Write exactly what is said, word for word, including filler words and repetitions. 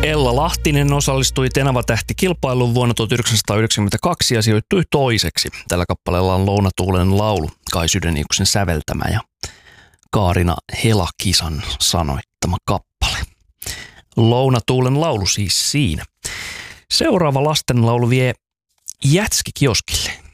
Ella Lahtinen osallistui Tenava-tähti-kilpailuun vuonna tuhatyhdeksänsataayhdeksänkymmentäkaksi ja sijoittui toiseksi. Tällä kappaleella on Lounatuulen laulu, Kai Sydeniuksen säveltämä ja Kaarina Helakisan sanoittama kappale. Lounatuulen laulu siis siinä. Seuraava lastenlaulu vie Jätski-kioskille.